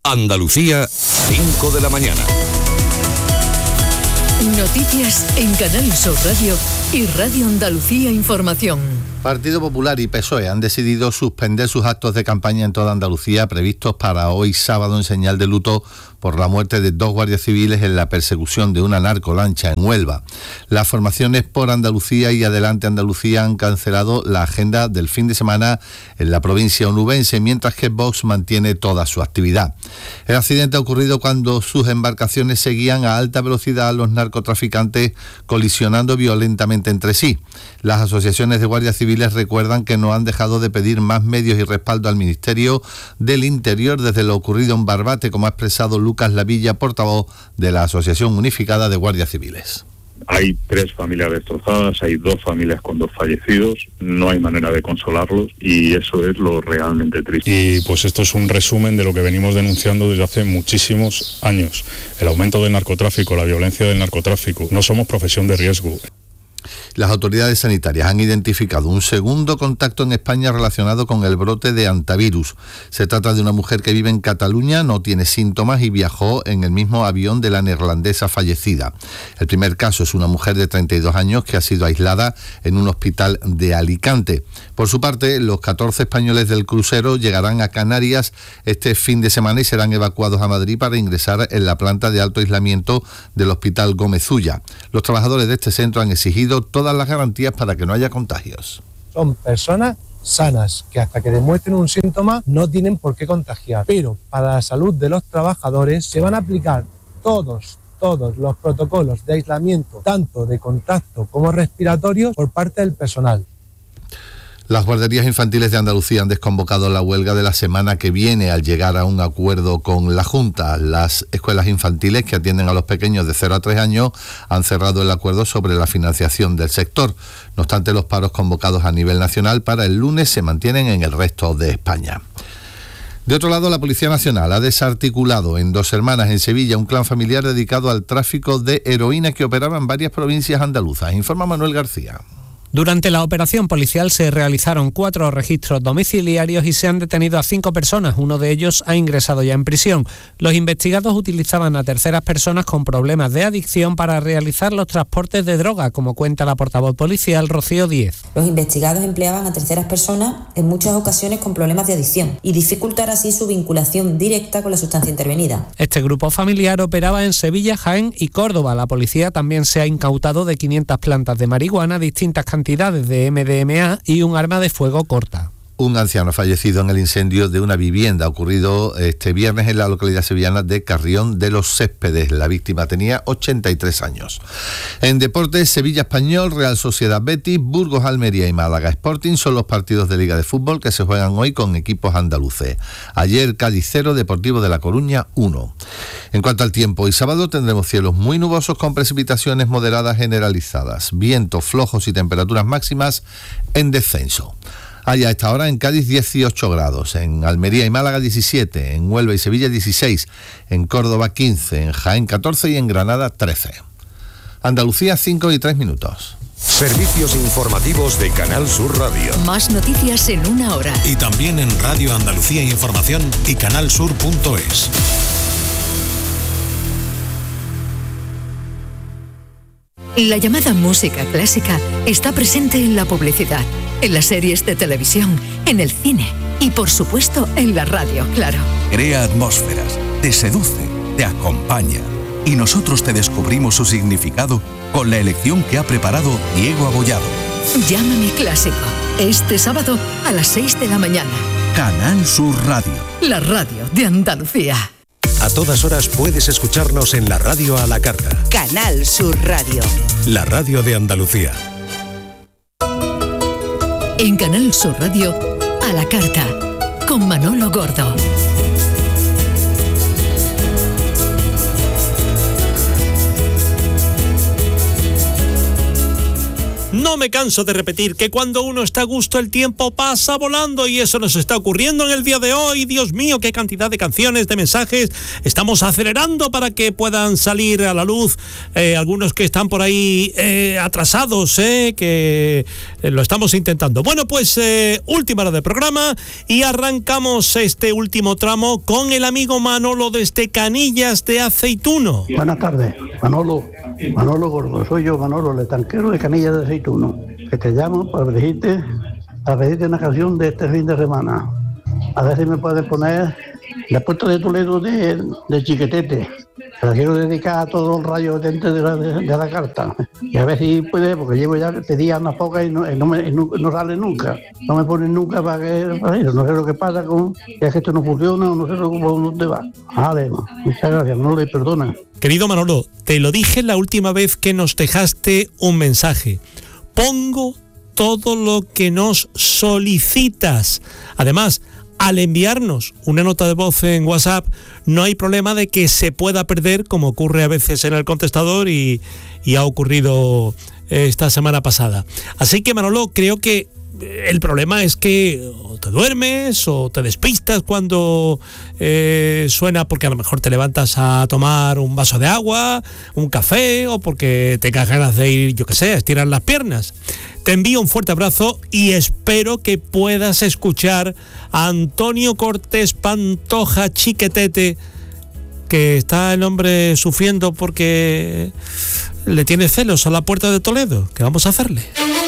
Andalucía, 5 de la mañana. Noticias en Canal Sur Radio y Radio Andalucía Información. Partido Popular y PSOE han decidido suspender sus actos de campaña en toda Andalucía previstos para hoy sábado en señal de luto por la muerte de 2 guardias civiles en la persecución de una narcolancha en Huelva. Las formaciones Por Andalucía y Adelante Andalucía han cancelado la agenda del fin de semana en la provincia onubense, mientras que Vox mantiene toda su actividad. El accidente ha ocurrido cuando sus embarcaciones seguían a alta velocidad a los narcotraficantes, colisionando violentamente entre sí. Las asociaciones de guardias civiles recuerdan que no han dejado de pedir más medios y respaldo al Ministerio del Interior desde lo ocurrido en Barbate, como ha expresado Lucas Lavilla, portavoz de la Asociación Unificada de Guardias Civiles. Hay 3 familias destrozadas, hay 2 familias con 2 fallecidos, no hay manera de consolarlos y eso es lo realmente triste. Y pues esto es un resumen de lo que venimos denunciando desde hace muchísimos años. El aumento del narcotráfico, la violencia del narcotráfico. No somos profesión de riesgo. Las autoridades sanitarias han identificado un segundo contacto en España relacionado con el brote de hantavirus. Se trata de una mujer que vive en Cataluña, no tiene síntomas y viajó en el mismo avión de la neerlandesa fallecida. El primer caso es una mujer de 32 años que ha sido aislada en un hospital de Alicante. Por su parte, los 14 españoles del crucero llegarán a Canarias este fin de semana y serán evacuados a Madrid para ingresar en la planta de alto aislamiento del Hospital Gómez Ulla. Los trabajadores de este centro han exigido todas las garantías para que no haya contagios. Son personas sanas que hasta que demuestren un síntoma no tienen por qué contagiar, pero para la salud de los trabajadores se van a aplicar todos los protocolos de aislamiento, tanto de contacto como respiratorios, por parte del personal. Las guarderías infantiles de Andalucía han desconvocado la huelga de la semana que viene al llegar a un acuerdo con la Junta. Las escuelas infantiles que atienden a los pequeños de 0 a 3 años han cerrado el acuerdo sobre la financiación del sector. No obstante, los paros convocados a nivel nacional para el lunes se mantienen en el resto de España. De otro lado, la Policía Nacional ha desarticulado en Dos Hermanas, en Sevilla, un clan familiar dedicado al tráfico de heroína que operaba en varias provincias andaluzas. Informa Manuel García. Durante la operación policial se realizaron 4 registros domiciliarios y se han detenido a 5 personas. Uno de ellos ha ingresado ya en prisión. Los investigados utilizaban a terceras personas con problemas de adicción para realizar los transportes de droga, como cuenta la portavoz policial Rocío Díez. Los investigados empleaban a terceras personas en muchas ocasiones con problemas de adicción y dificultar así su vinculación directa con la sustancia intervenida. Este grupo familiar operaba en Sevilla, Jaén y Córdoba. La policía también se ha incautado de 500 plantas de marihuana, distintas cantidades de MDMA y un arma de fuego corta. Un anciano fallecido en el incendio de una vivienda ocurrido este viernes en la localidad sevillana de Carrión de los Céspedes. La víctima tenía 83 años. En deportes, Sevilla Español, Real Sociedad Betis, Burgos Almería y Málaga Sporting son los partidos de Liga de Fútbol que se juegan hoy con equipos andaluces. Ayer Cádiz 0, Deportivo de La Coruña 1. En cuanto al tiempo, hoy sábado tendremos cielos muy nubosos con precipitaciones moderadas generalizadas, vientos flojos y temperaturas máximas en descenso. Hay a esta hora en Cádiz 18 grados, en Almería y Málaga 17, en Huelva y Sevilla 16, en Córdoba 15, en Jaén 14 y en Granada 13. Andalucía 5 y 3 minutos. Servicios informativos de Canal Sur Radio. Más noticias en una hora. Y también en Radio Andalucía Información y canalsur.es. La llamada música clásica está presente en la publicidad, en las series de televisión, en el cine y, por supuesto, en la radio, claro. Crea atmósferas, te seduce, te acompaña. Y nosotros te descubrimos su significado con la elección que ha preparado Diego Abollado. Llámame Clásico, este sábado a las 6 de la mañana. Canal Sur Radio. La radio de Andalucía. A todas horas puedes escucharnos en la radio a la carta. Canal Sur Radio. La radio de Andalucía. En Canal Sur Radio, a la carta, con Manolo Gordo. No me canso de repetir que cuando uno está a gusto el tiempo pasa volando y eso nos está ocurriendo en el día de hoy. Dios mío, qué cantidad de canciones, de mensajes. Estamos acelerando para que puedan salir a la luz algunos que están por ahí atrasados, que lo estamos intentando. Bueno, pues última hora de programa y arrancamos este último tramo con el amigo Manolo desde Canillas de Aceituno. Buenas tardes, Manolo Gordo, soy yo, Manolo, el tanquero de Canillas de Aceituno, que te llamo para pedirte una canción de este fin de semana. A ver si me puedes poner La Puerta de Toledo de Chiquetete. Se la quiero dedicar a todos los rayos de la carta. Y a ver si puede, porque llevo ya pedía unas pocas y no sale nunca. No me ponen nunca para ir. No sé lo que pasa es que esto no funciona o no sé dónde va. Vale, muchas gracias, no le perdona. Querido Manolo, te lo dije la última vez que nos dejaste un mensaje. Pongo todo lo que nos solicitas. Además, al enviarnos una nota de voz en WhatsApp, no hay problema de que se pueda perder, como ocurre a veces en el contestador y ha ocurrido esta semana pasada. Así que, Manolo, creo que el problema es que o te duermes o te despistas cuando suena, porque a lo mejor te levantas a tomar un vaso de agua, un café, o porque te caes ganas de ir, yo qué sé, a estirar las piernas. Te envío un fuerte abrazo y espero que puedas escuchar a Antonio Cortés Pantoja Chiquetete, que está el hombre sufriendo porque le tiene celos a La Puerta de Toledo. ¿Qué vamos a hacerle?